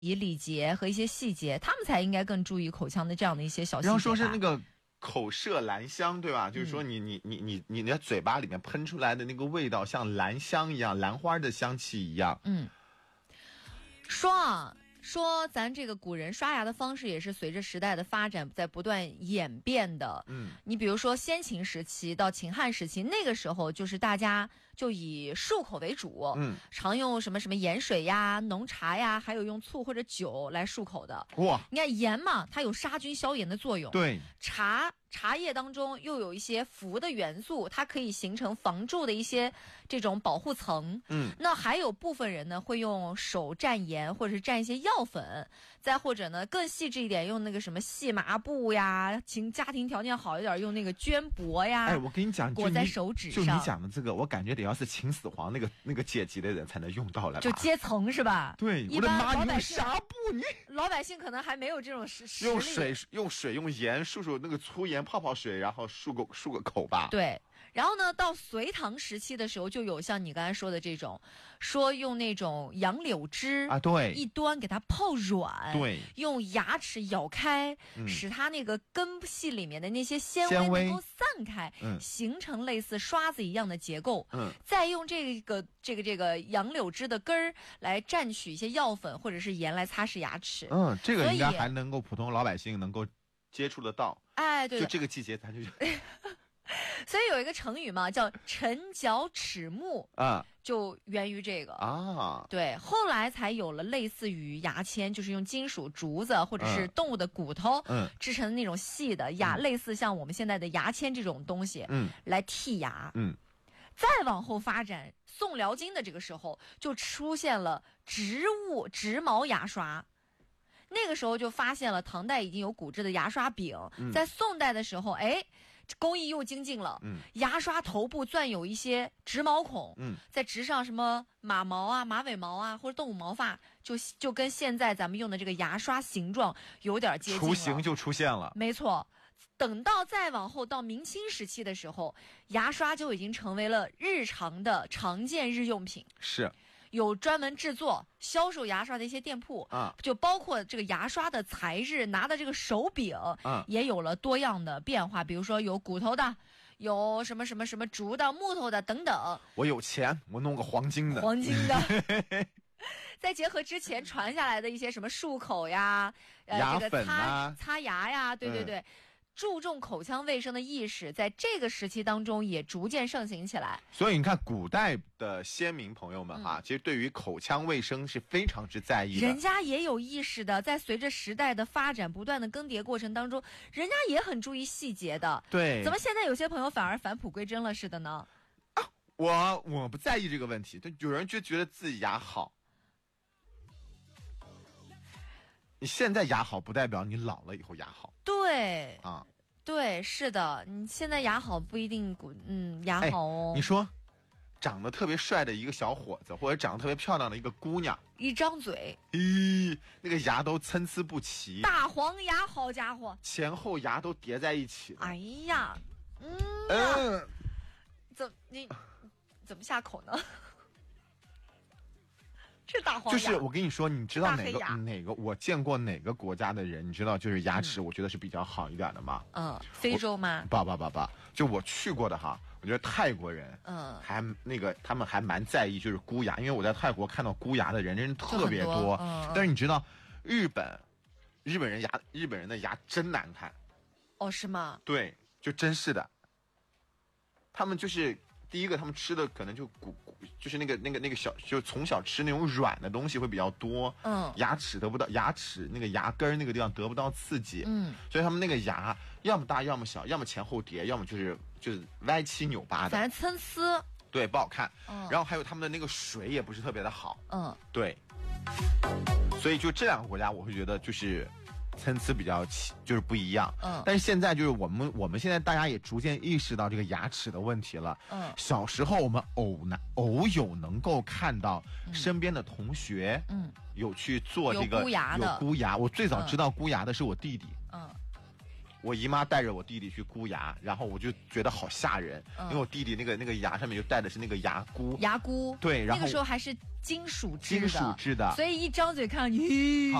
仪礼节和一些细节，他们才应该更注意口腔的这样的一些小细节吧。 然后说是那个口麝兰香，对吧？就是说你的嘴巴里面喷出来的那个味道像兰香一样，兰花的香气一样。 说咱这个古人刷牙的方式也是随着时代的发展在不断演变的。你比如说先秦时期到秦汉时期，那个时候就是大家就以漱口为主，常用什么盐水呀、浓茶呀，还有用醋或者酒来漱口的。哇，你看盐嘛，它有杀菌消炎的作用。 对， 茶叶当中又有一些氟的元素，它可以形成防蛀的一些这种保护层。那还有部分人呢会用手蘸盐，或者是蘸一些药粉，再或者呢更细致一点，用那个什么细麻布呀，家庭条件好一点用那个绢帛呀。 哎，我跟你讲， 裹在手指上。 就你讲的这个，我感觉得要是秦始皇那个阶级的人才能用到了吧， 就阶层是吧？ 对，我的妈，你用纱布， 老百姓可能还没有这种实力。 用水用盐漱那个粗盐泡水，然后漱个口吧。 对，然后呢，到隋唐时期的时候，就有像你刚才说的这种，说用那种杨柳枝啊，对， 一端给它泡软， 对， 用牙齿咬开，使它那个根系里面的那些纤维能够散开，形成类似刷子一样的结构。再用这个杨柳枝的根儿来蘸取一些药粉或者是盐来擦拭牙齿。 这个应该还能够普通老百姓能够接触得到。 哎，对， 就这个季节咱就所以有一个成语嘛，叫沉脚齿木就源于这个对，后来才有了类似于牙签，就是用金属竹子或者是动物的骨头制成的那种细的类似像我们现在的牙签这种东西来剔牙。再往后发展，宋辽金的这个时候就出现了植毛牙刷。那个时候就发现了唐代已经有骨质的牙刷柄，在宋代的时候，工艺又精进了，牙刷头部钻有一些植毛孔，再植上什么马毛啊、马尾毛啊或者动物毛发，就跟现在咱们用的这个牙刷形状有点接近了， 雏形就出现了。 没错，等到再往后到明清时期的时候，牙刷就已经成为了日常的常见日用品。 是。 有专门制作、销售牙刷的一些店铺就包括这个牙刷的材质，拿的这个手柄也有了多样的变化，比如说有骨头的，有什么竹的、木头的等等。 我有钱，我弄个黄金的。 再结合之前传下来的一些什么漱口呀、 牙粉擦牙呀，对。注重口腔卫生的意识在这个时期当中也逐渐盛行起来。 所以你看古代的先民朋友们其实对于口腔卫生是非常之在意的， 人家也有意识的，在随着时代的发展不断的更迭过程当中，人家也很注意细节的。 对， 怎么现在有些朋友反而返璞归真了似的呢？ 我不在意这个问题，有人就觉得自己牙好，你现在牙好不代表你老了以后牙好。 对对，是的，你现在牙好不一定牙好哦。 你说长得特别帅的一个小伙子，或者长得特别漂亮的一个姑娘， 一张嘴那个牙都参差不齐， 大黄牙，好家伙， 前后牙都叠在一起。 哎呀你怎么下口呢？这大黄牙就是我跟你说，你知道哪个我见过哪个国家的人，你知道就是牙齿我觉得是比较好一点的吗？ 非洲吗？ 不，就我去过的我觉得泰国人还他们还蛮在意就是箍牙，因为我在泰国看到箍牙的人特别多。但是你知道日本人的牙真难看。 是吗？ 对，就真是的。他们就是第一个，他们吃的可能就是那个小，就从小吃那种软的东西会比较多。牙齿得不到，牙齿那个牙根那个地方得不到刺激。所以他们那个牙要么大要么小，要么前后叠，要么就是歪七扭八的， 反正参差。 对，不好看。然后还有他们的那个水也不是特别的好。对。所以就这两个国家，我会觉得就是参差比较就是不一样。但是现在就是我们现在大家也逐渐意识到这个牙齿的问题了。小时候我们偶有能够看到身边的同学有去做这个有箍牙的。 我最早知道箍牙的是我弟弟。 我姨妈带着我弟弟去箍牙，然后我就觉得好吓人，因为我弟弟那个牙上面就戴的是那个牙箍。 牙箍。 对，然后那个时候还是金属制的， 所以一张嘴看，咦。